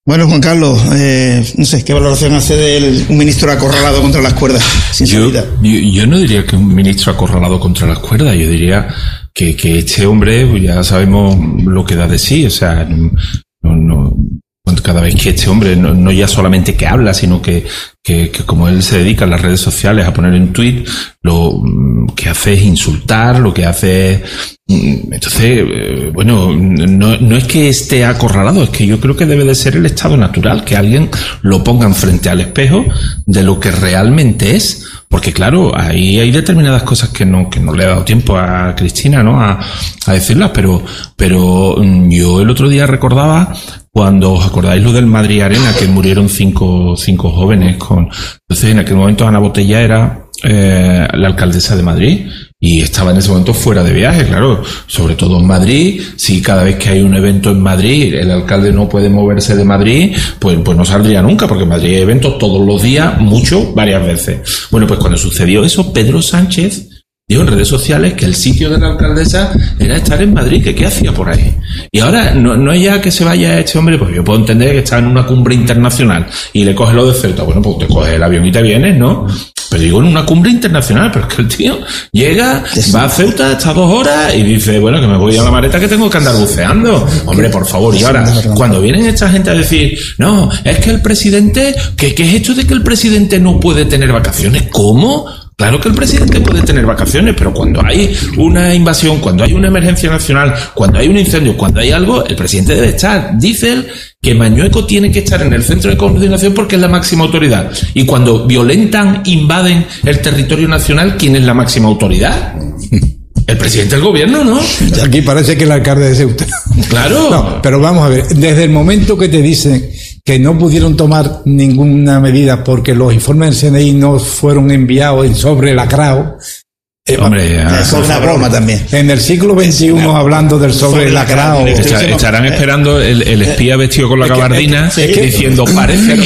Bueno, Juan Carlos, no sé, ¿qué valoración hace de un ministro acorralado contra las cuerdas? Yo no diría que un ministro acorralado contra las cuerdas, yo diría que este hombre, pues ya sabemos lo que da de sí, o sea, cada vez que este hombre no ya solamente que habla, sino que como él se dedica en las redes sociales a poner en tweet, lo que hace es insultar, lo que hace es... Entonces, bueno, no es que esté acorralado, es que yo creo que debe de ser el estado natural, que alguien lo pongan frente al espejo de lo que realmente es. Porque claro, ahí hay determinadas cosas que no le he dado tiempo a Cristina, ¿no? A decirlas, pero yo el otro día recordaba cuando os acordáis lo del Madrid Arena, que murieron cinco jóvenes entonces en aquel momento Ana Botella era la alcaldesa de Madrid y estaba en ese momento fuera de viaje, claro, sobre todo en Madrid. Si cada vez que hay un evento en Madrid el alcalde no puede moverse de Madrid, pues no saldría nunca, porque en Madrid hay eventos todos los días, varias veces. Bueno, pues cuando sucedió eso, Pedro Sánchez dijo en redes sociales que el sitio de la alcaldesa era estar en Madrid, que qué hacía por ahí. Y ahora no es ya que se vaya este hombre, pues yo puedo entender que está en una cumbre internacional y le coge lo de Ceuta. Bueno, pues te coges el avión y te vienes, ¿no? Pero digo, en una cumbre internacional, pero es que el tío llega, va a Ceuta, está 2 horas y dice, bueno, que me voy a la maleta que tengo que andar buceando. Hombre, por favor. Y ahora, cuando vienen esta gente a decir, no, es que el presidente, ¿qué es esto de que el presidente no puede tener vacaciones? ¿Cómo? Claro que el presidente puede tener vacaciones, pero cuando hay una invasión, cuando hay una emergencia nacional, cuando hay un incendio, cuando hay algo, el presidente debe estar. Dice él que Mañueco tiene que estar en el centro de coordinación porque es la máxima autoridad. Y cuando violentan, invaden el territorio nacional, ¿quién es la máxima autoridad? El presidente del gobierno, ¿no? Aquí parece que el alcalde de Ceuta. Claro. No, pero vamos a ver, desde el momento que te dicen que no pudieron tomar ninguna medida porque los informes del CNI no fueron enviados en sobre lacrado. Hombre, es una broma también. En el siglo XXI hablando del sobre lacrado. Estarán esperando el espía vestido con la gabardina diciendo, parece